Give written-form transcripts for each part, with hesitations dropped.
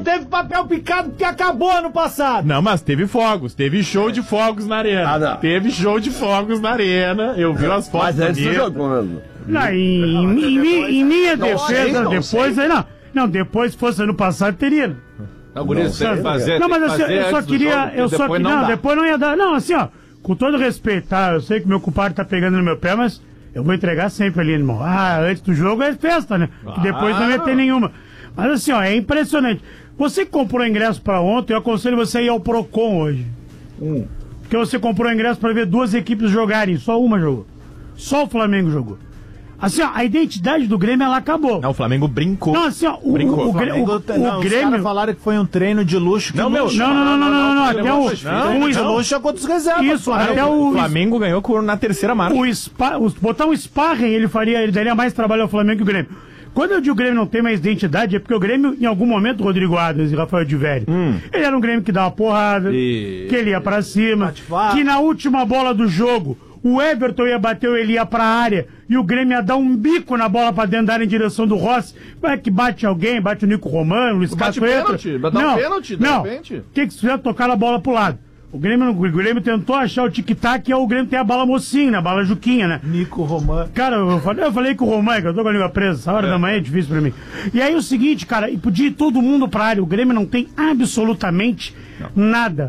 teve papel picado porque acabou ano passado. Não, mas teve fogos, teve show de fogos na arena. Teve show de fogos na arena. Eu vi as fotos. Mas antes do jogo, mano. Não, em minha defesa, depois aí não, depois se fosse ano passado, teria. Não, Guriz, tem que fazer. Não, mas assim, eu só queria. Depois não ia dar. Não, assim, ó, com todo respeito, tá? Eu sei que meu compadre tá pegando no meu pé, mas eu vou entregar sempre ali, irmão. Antes do jogo é festa, né? Que depois não ia ter nenhuma. Mas assim, ó, é impressionante. Você que comprou ingresso pra ontem, eu aconselho você a ir ao Procon hoje. Porque você comprou ingresso pra ver duas equipes jogarem, só uma jogou. Só o Flamengo jogou. Assim, ó, a identidade do Grêmio, ela acabou. Não, o Flamengo brincou. Não, assim, ó, o Grêmio... Os caras falaram que foi um treino de luxo. Não. Até o de luxo é contra os reservas. Isso, até o Flamengo ganhou na terceira marcha. Botar um sparring, ele daria mais trabalho ao Flamengo que o Grêmio. Quando eu digo que o Grêmio não tem mais identidade, é porque o Grêmio, em algum momento, Rodrigo Adams e Rafael de Velho, ele era um Grêmio que dava porrada, que ele ia pra cima, que na última bola do jogo, o Everton ia bater, ele ia pra área, e o Grêmio ia dar um bico na bola pra dentro da área em direção do Rossi. Vai que bate alguém, bate o Nico Romano, o Luiz Castro entra. Não, um pênalti, de repente. Tem que se tocar a bola pro lado. O Grêmio tentou achar o tic-tac, e o Grêmio tem a bala mocinha, né? A bala Juquinha, né? Nico Romano. Cara, eu falei com o Romano, que eu tô com a língua presa, essa hora da manhã é difícil pra mim. E aí o seguinte, cara, e podia ir todo mundo pra área, o Grêmio não tem absolutamente nada.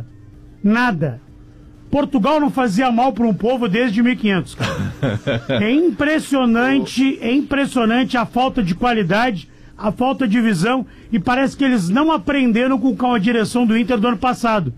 Portugal não fazia mal para um povo desde 1500, cara. É impressionante a falta de qualidade, a falta de visão, e parece que eles não aprenderam com a direção do Inter do ano passado.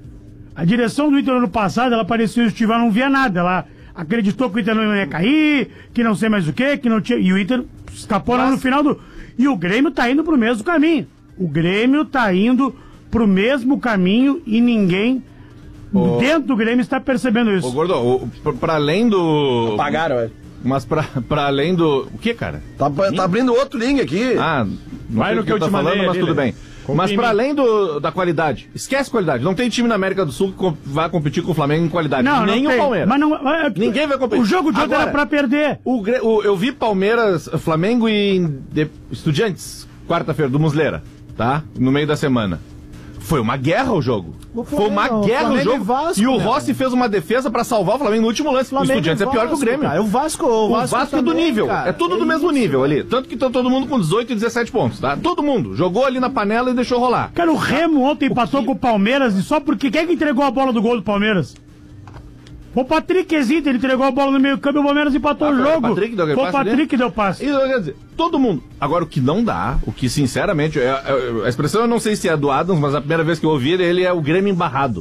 A direção do Inter do ano passado, ela parecia estivar, não via nada, ela acreditou que o Inter não ia cair, que não sei mais o que não tinha, e o Inter escapou lá no final do... E o Grêmio tá indo pro mesmo caminho. O Grêmio tá indo pro mesmo caminho e ninguém... Dentro do Grêmio está percebendo isso. Ô, Gordo, pra além do... Apagaram, é. Mas pra além do... O que, cara? Tá abrindo outro link aqui. Vai no que eu te falando, mas tudo bem. Mas pra além da qualidade, esquece qualidade. Não tem time na América do Sul que vai competir com o Flamengo em qualidade. Nem o Palmeiras. Mas ninguém vai competir. O jogo de ontem era pra perder. Eu vi Palmeiras, Flamengo e Estudiantes, quarta-feira, do Muslera, tá? No meio da semana. Foi uma guerra o jogo. Foi uma guerra o jogo. E o Rossi fez uma defesa pra salvar o Flamengo no último lance. O Estudiantes é pior que o Grêmio. Cara. O Vasco é do nível. Cara. É tudo do mesmo nível ali. Tanto que tá todo mundo com 18 e 17 pontos, tá? Todo mundo. Jogou ali na panela e deixou rolar. Cara, o Remo ontem empatou com o Palmeiras e só porque... Quem é que entregou a bola do gol do Palmeiras? Foi o Patrick Exita, ele entregou a bola no meio campo e o Palmeiras empatou o jogo. Foi o Patrick que deu passe. Quer dizer, todo mundo. Agora, o que não dá, o que sinceramente, a expressão eu não sei se é do Adams, mas a primeira vez que eu ouvi ele é o Grêmio embarrado.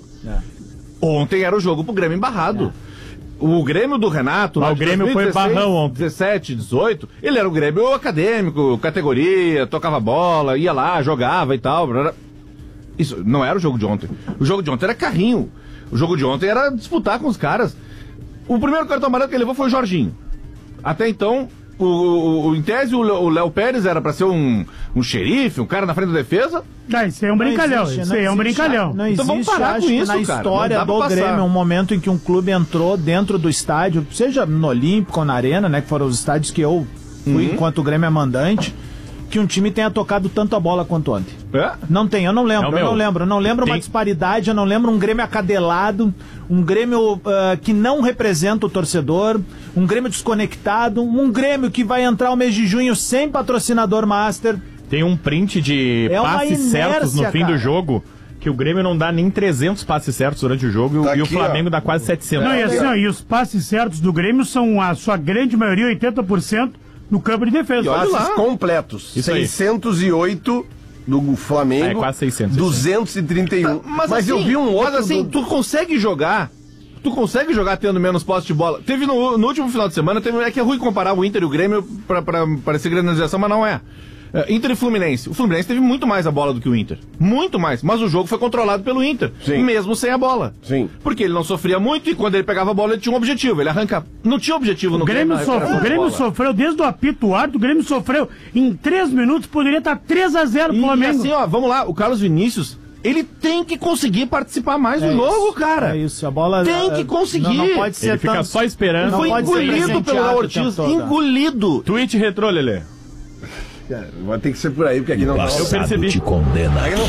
Ontem era o jogo pro Grêmio embarrado. O Grêmio do Renato, o Grêmio 2016, foi barrão ontem. 17, 18, ele era o Grêmio acadêmico, categoria, tocava bola, ia lá, jogava e tal. Isso não era o jogo de ontem. O jogo de ontem era carrinho. O jogo de ontem era disputar com os caras. O primeiro cartão amarelo que ele levou foi o Jorginho. Até então, em tese, o Léo Pérez era pra ser um xerife, um cara na frente da defesa. Isso aí é um brincalhão. Isso aí é um brincalhão. Não existe, então vamos parar com isso, na história do Grêmio, um momento em que um clube entrou dentro do estádio, seja no Olímpico ou na Arena, né, que foram os estádios que eu fui enquanto o Grêmio é mandante, que um time tenha tocado tanto a bola quanto ontem. Não tem, eu não lembro uma disparidade, eu não lembro um Grêmio acadelado, um Grêmio que não representa o torcedor, um Grêmio desconectado, um Grêmio que vai entrar o mês de junho sem patrocinador master. Tem um print de passes certos no fim do jogo, que o Grêmio não dá nem 300 passes certos durante o jogo e o Flamengo dá quase 700. E os passes certos do Grêmio são, a sua grande maioria, 80%, no campo de defesa. Passes completos. 608 do Flamengo. Quase 600. 231. Mas assim, eu vi um outro. Mas assim, tu consegue jogar tendo menos posse de bola. Teve no último final de semana, é que é ruim comparar o Inter e o Grêmio pra parecer grandização, mas não é. Inter e Fluminense. O Fluminense teve muito mais a bola do que o Inter. Muito mais. Mas o jogo foi controlado pelo Inter. Sim. Mesmo sem a bola. Sim. Porque ele não sofria muito e quando ele pegava a bola ele tinha um objetivo. Ele arranca. Não tinha objetivo no Grêmio. O Grêmio sofreu desde o apito árbitro. O Grêmio sofreu em 3 minutos. Poderia estar 3-0 pro Flamengo. E assim, ó, vamos lá. O Carlos Vinícius, ele tem que conseguir participar mais do jogo, cara. É isso, a bola... Tem que conseguir. Não pode ser ele fica só esperando. Foi engolido pelo Léo Ortiz. Engolido. Tweet retrô, Lelê. Vai ter que ser por aí, porque aqui não... O passado te condena.